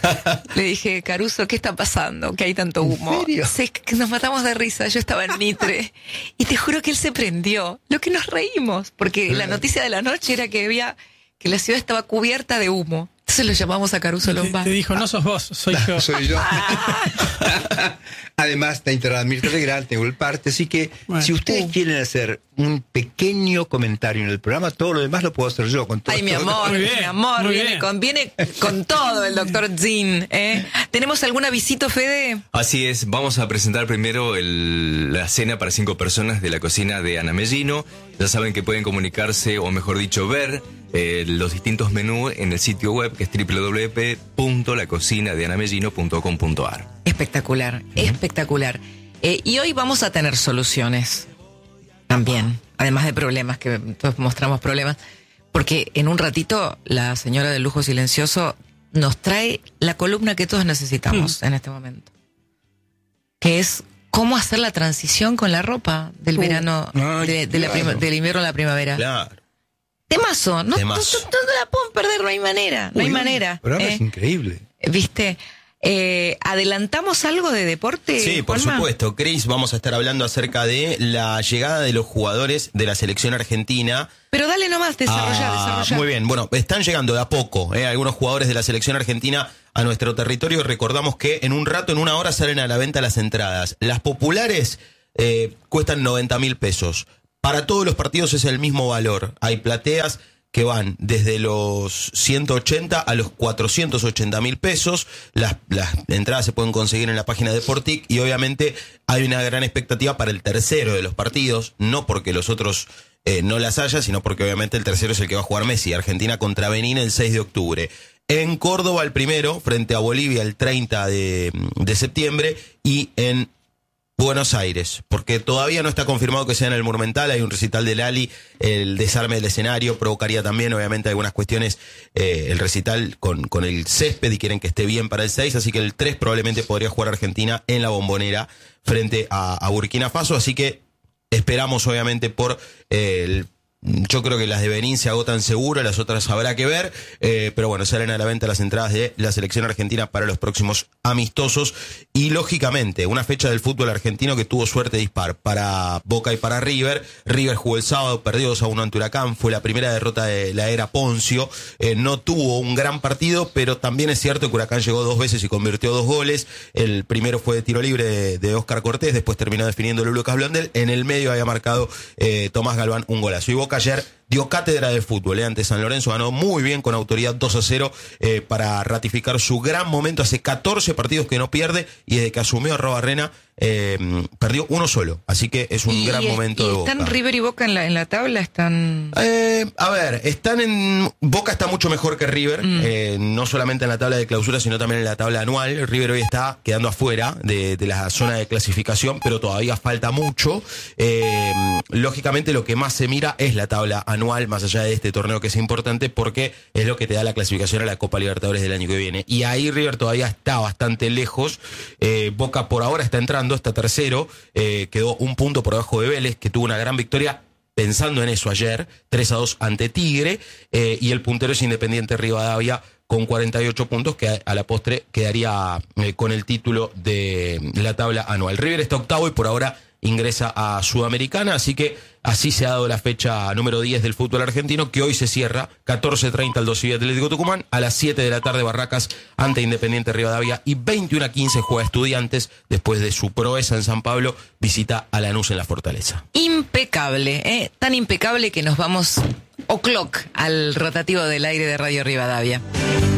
Le dije, Caruso, ¿qué está pasando? Que hay tanto humo. ¿En serio? Sí, que nos matamos de risa. Yo estaba en Mitre. Y te juro que él se prendió. Lo que nos reímos. Porque la noticia de la noche era que la ciudad estaba cubierta de humo. Entonces lo llamamos a Caruso Lombard. Te dijo, no sos vos, soy yo. Soy yo. Además, está integrada Mirta Legrand, tengo el parte, así que si ustedes quieren hacer un pequeño comentario en el programa, todo lo demás lo puedo hacer yo. Con todo, Ay, mi amor, Muy bien, mi amor, muy viene con todo el doctor Zin. ¿Tenemos algún avisito, Fede? Así es, vamos a presentar primero la cena para 5 personas de la cocina de Ana Mellino. Ya saben que pueden comunicarse, o mejor dicho, ver los distintos menús en el sitio web, que es www.lacocinadeanamellino.com.ar. Espectacular, espectacular. Y hoy vamos a tener soluciones también, además de problemas, que todos mostramos problemas, porque en un ratito la señora del lujo silencioso nos trae la columna que todos necesitamos en este momento, que es cómo hacer la transición con la ropa del verano, del invierno a la primavera. Claro. Temazo, no la pueden perder, no hay manera, no hay manera. Pero es increíble. ¿Viste? ¿Adelantamos algo de deporte? Sí, por Juanma? supuesto. Chris, vamos a estar hablando acerca de la llegada de los jugadores de la selección argentina. Pero dale nomás, desarrollar. Muy bien, bueno, están llegando de a poco algunos jugadores de la selección argentina a nuestro territorio. Recordamos que en un rato, en una hora, salen a la venta las entradas. Las populares cuestan 90.000 pesos. Para todos los partidos es el mismo valor. Hay plateas que van desde los 180 a los 480.000 pesos. Las entradas se pueden conseguir en la página de Portic y obviamente hay una gran expectativa para el tercero de los partidos, no porque los otros no las haya, sino porque obviamente el tercero es el que va a jugar Messi, Argentina contra Benín el 6 de octubre. En Córdoba el primero, frente a Bolivia el 30 de septiembre, y en Buenos Aires, porque todavía no está confirmado que sea en el Monumental. Hay un recital de Lali, el desarme del escenario provocaría también obviamente algunas cuestiones, el recital con el césped, y quieren que esté bien para el 6, así que el 3 probablemente podría jugar Argentina en la Bombonera frente a Burkina Faso, así que esperamos obviamente por yo creo que las de Benín se agotan seguro, las otras habrá que ver, pero bueno, salen a la venta las entradas de la selección argentina para los próximos amistosos. Y lógicamente, una fecha del fútbol argentino que tuvo suerte dispar para Boca y para River. River jugó el sábado, perdió 2-1 ante Huracán, fue la primera derrota de la era Poncio. No tuvo un gran partido, pero también es cierto que Huracán llegó 2 veces y convirtió 2 goles. El primero fue de tiro libre de Óscar Cortés, después terminó definiendo Lucas Blondel. En el medio había marcado Tomás Galván un golazo. Y Boca ayer dio cátedra del fútbol, ante San Lorenzo, ganó muy bien con autoridad 2-0 para ratificar su gran momento. Hace 14 partidos que no pierde, y desde que asumió Arrobarrena perdió uno solo, así que es un gran momento de Boca. ¿Están River y Boca en la tabla? ¿Están? A ver, Boca está mucho mejor que River, no solamente en la tabla de clausura, sino también en la tabla anual. River hoy está quedando afuera de la zona de clasificación, pero todavía falta mucho. Lógicamente lo que más se mira es la tabla anual, más allá de este torneo que es importante, porque es lo que te da la clasificación a la Copa Libertadores del año que viene. Y ahí River todavía está bastante lejos. Boca por ahora está entrando, está tercero, quedó un punto por debajo de Vélez, que tuvo una gran victoria pensando en eso ayer, 3-2 ante Tigre, y el puntero es Independiente Rivadavia con 48 puntos, que a la postre quedaría con el título de la tabla anual. River está octavo y por ahora ingresa a Sudamericana, así que así se ha dado la fecha número 10 del fútbol argentino, que hoy se cierra 14:30 al Dosivi Atlético Tucumán, a las 7 de la tarde Barracas ante Independiente Rivadavia, y 21:15 juega Estudiantes. Después de su proeza en San Pablo, visita a Lanús en la Fortaleza. Impecable, tan impecable que nos vamos o'clock al rotativo del aire de Radio Rivadavia.